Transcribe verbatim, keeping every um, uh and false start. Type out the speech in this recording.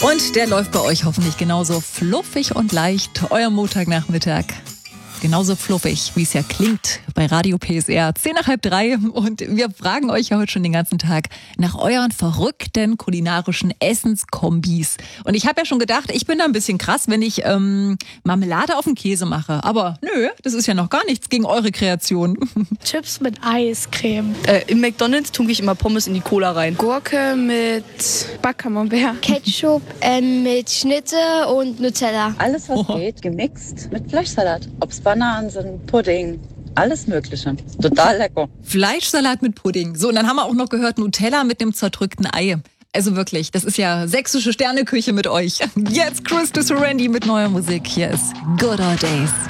Und der läuft bei euch hoffentlich genauso fluffig und leicht. Euer Montagnachmittag. Genauso fluffig, wie es ja klingt bei Radio P S R. Zehn nach halb drei. Und wir fragen euch ja heute schon den ganzen Tag nach euren verrückten kulinarischen Essenskombis. Und ich habe ja schon gedacht, ich bin da ein bisschen krass, wenn ich ähm, Marmelade auf den Käse mache. Aber nö, das ist ja noch gar nichts gegen eure Kreation. Chips mit Eiscreme. Äh, Im McDonald's tunke ich immer Pommes in die Cola rein. Gurke mit Backcamembert. Ketchup äh, mit Schnitte und Nutella. Alles, was Oh. geht, gemixt mit Fleischsalat. Ob's Bananen sind, Pudding, alles Mögliche. Total lecker. Fleischsalat mit Pudding. So, und dann haben wir auch noch gehört Nutella mit einem zerdrückten Ei. Also wirklich, das ist ja sächsische Sterneküche mit euch. Jetzt Chris de Randy mit neuer Musik. Hier ist Good Old Days.